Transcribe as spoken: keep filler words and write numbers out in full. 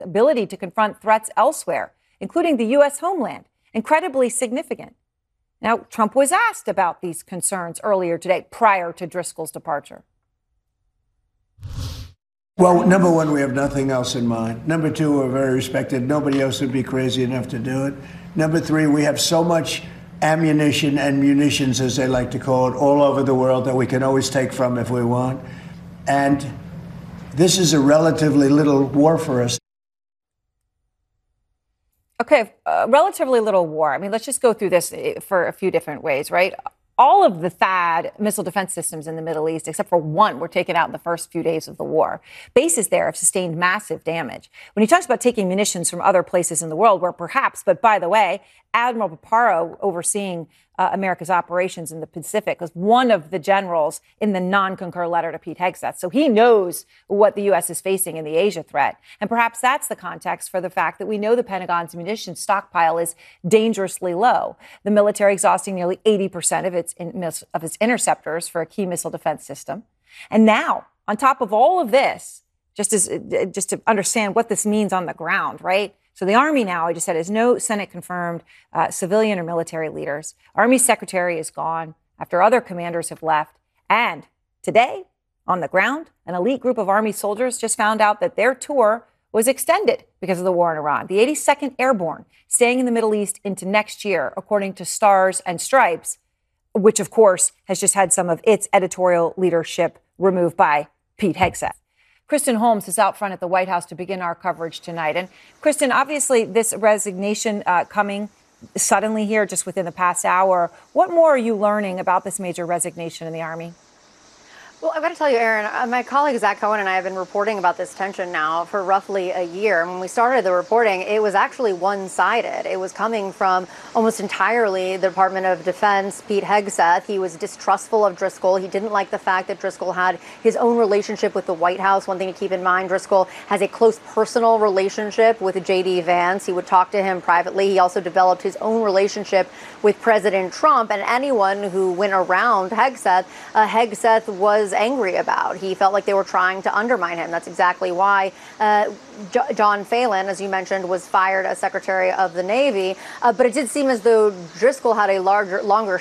ability to confront threats elsewhere, including the U S homeland, incredibly significant. Now, Trump was asked about these concerns earlier today, prior to Driscoll's departure. Well, number one, we have nothing else in mind. Number two, we're very respected. Nobody else would be crazy enough to do it. Number three, we have so much ammunition and munitions, as they like to call it, all over the world that we can always take from if we want. And this is a relatively little war for us. Okay, uh, relatively little war. I mean, let's just go through this for a few different ways, right? All of the THAAD missile defense systems in the Middle East, except for one, were taken out in the first few days of the war. Bases there have sustained massive damage. When he talks about taking munitions from other places in the world, where perhaps, but by the way, Admiral Paparo, overseeing uh, America's operations in the Pacific, was one of the generals in the non-concur letter to Pete Hegseth. So he knows what the U S is facing in the Asia threat. And perhaps that's the context for the fact that we know the Pentagon's munitions stockpile is dangerously low. The military exhausting nearly eighty percent of its, in, of its interceptors for a key missile defense system. And now, on top of all of this, just as just to understand what this means on the ground, right? So the Army now, I just said, has no Senate-confirmed uh, civilian or military leaders. Army secretary is gone after other commanders have left. And today, on the ground, an elite group of Army soldiers just found out that their tour was extended because of the war in Iran. The eighty-second Airborne staying in the Middle East into next year, according to Stars and Stripes, which, of course, has just had some of its editorial leadership removed by Pete Hegseth. Kristen Holmes is out front at the White House to begin our coverage tonight. And Kristen, obviously this resignation uh, coming suddenly here just within the past hour. What more are you learning about this major resignation in the Army? Well, I've got to tell you, Aaron, uh, my colleague Zach Cohen and I have been reporting about this tension now for roughly a year. And when we started the reporting, it was actually one-sided. It was coming from almost entirely the Department of Defense, Pete Hegseth. He was distrustful of Driscoll. He didn't like the fact that Driscoll had his own relationship with the White House. One thing to keep in mind, Driscoll has a close personal relationship with J D Vance. He would talk to him privately. He also developed his own relationship with President Trump. And anyone who went around Hegseth, uh, Hegseth was angry about. He felt like they were trying to undermine him. That's exactly why uh, J- John Phelan, as you mentioned, was fired as Secretary of the Navy. Uh, but it did seem as though Driscoll had a larger, longer